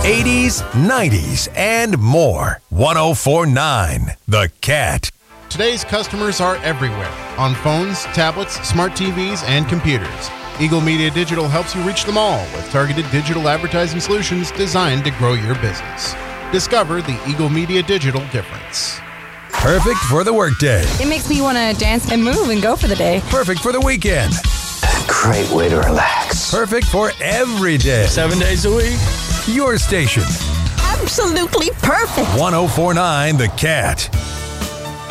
80s, 90s, and more. 104.9 The Cat. Today's customers are everywhere, on phones, tablets, smart TVs, and computers. Eagle Media Digital helps you reach them all with targeted digital advertising solutions designed to grow your business. Discover the Eagle Media Digital difference. Perfect for the workday. It makes me want to dance and move and go for the day. Perfect for the weekend. Great way to relax. Perfect for every day. 7 days a week. Your station. Absolutely perfect. 104.9 The Cat.